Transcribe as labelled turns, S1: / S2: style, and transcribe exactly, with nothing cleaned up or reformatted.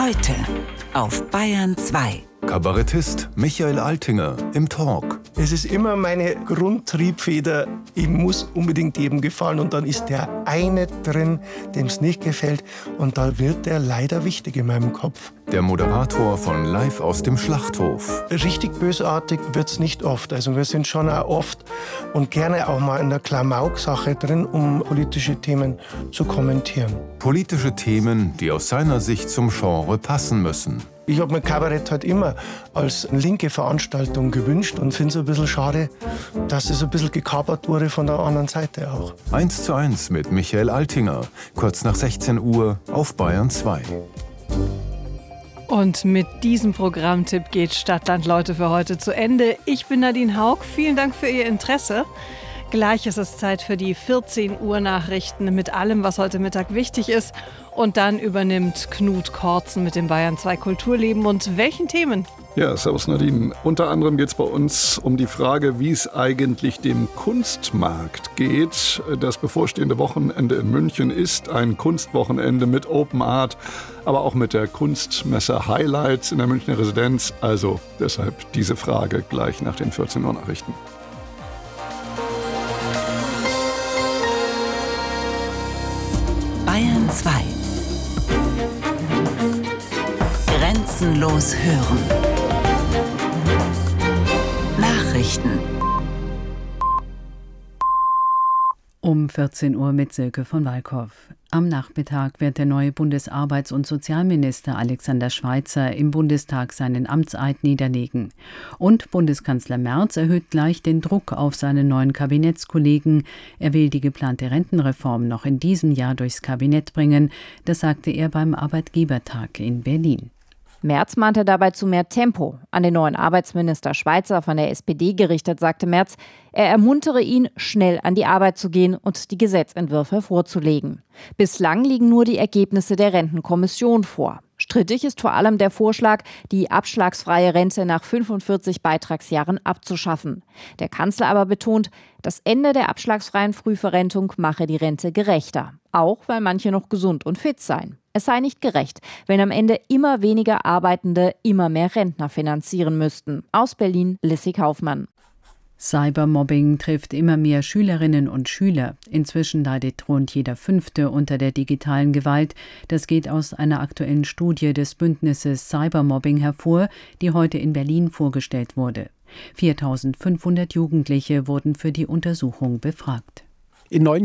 S1: Heute auf Bayern zwei.
S2: Kabarettist Michael Altinger im Talk.
S3: Es ist immer meine Grundtriebfeder, ich muss unbedingt jedem gefallen und dann ist der eine drin, dem es nicht gefällt und da wird der leider wichtig in meinem Kopf.
S2: Der Moderator von Live aus dem Schlachthof.
S3: Richtig bösartig wird's nicht oft, also wir sind schon auch oft und gerne auch mal in der Klamauk-Sache drin, um politische Themen zu kommentieren.
S2: Politische Themen, die aus seiner Sicht zum Genre passen müssen.
S3: Ich habe mir Kabarett halt immer als linke Veranstaltung gewünscht und finde es ein bisschen schade, dass es ein bisschen gekapert wurde von der anderen Seite auch.
S2: Eins zu eins mit Michael Altinger, kurz nach sechzehn Uhr auf Bayern zwei.
S4: Und mit diesem Programmtipp geht Stadtland Leute für heute zu Ende. Ich bin Nadine Haug, vielen Dank für Ihr Interesse. Gleich ist es Zeit für die vierzehn Uhr Nachrichten mit allem, was heute Mittag wichtig ist. Und dann übernimmt Knut Kortzen mit dem Bayern zwei Kulturleben. Und welchen Themen?
S5: Ja, servus Nadine. Unter anderem geht es bei uns um die Frage, wie es eigentlich dem Kunstmarkt geht. Das bevorstehende Wochenende in München ist ein Kunstwochenende mit Open Art, aber auch mit der Kunstmesse Highlights in der Münchner Residenz. Also deshalb diese Frage gleich nach den vierzehn Uhr Nachrichten.
S1: Bayern zwei. Grenzenlos hören. Nachrichten.
S6: Um vierzehn Uhr mit Silke von Walkow. Am Nachmittag wird der neue Bundesarbeits- und Sozialminister Alexander Schweitzer im Bundestag seinen Amtseid niederlegen. Und Bundeskanzler Merz erhöht gleich den Druck auf seine neuen Kabinettskollegen. Er will die geplante Rentenreform noch in diesem Jahr durchs Kabinett bringen. Das sagte er beim Arbeitgebertag in Berlin.
S7: Merz mahnte dabei zu mehr Tempo. An den neuen Arbeitsminister Schweitzer von der S P D gerichtet, sagte Merz, er ermuntere ihn, schnell an die Arbeit zu gehen und die Gesetzentwürfe vorzulegen. Bislang liegen nur die Ergebnisse der Rentenkommission vor. Strittig ist vor allem der Vorschlag, die abschlagsfreie Rente nach fünfundvierzig Beitragsjahren abzuschaffen. Der Kanzler aber betont, das Ende der abschlagsfreien Frühverrentung mache die Rente gerechter. Auch weil manche noch gesund und fit seien. Es sei nicht gerecht, wenn am Ende immer weniger Arbeitende immer mehr Rentner finanzieren müssten. Aus Berlin, Lissy Kaufmann.
S6: Cybermobbing trifft immer mehr Schülerinnen und Schüler. Inzwischen leidet rund jeder Fünfte unter der digitalen Gewalt. Das geht aus einer aktuellen Studie des Bündnisses Cybermobbing hervor, die heute in Berlin vorgestellt wurde. viertausendfünfhundert Jugendliche wurden für die Untersuchung befragt.
S8: In neun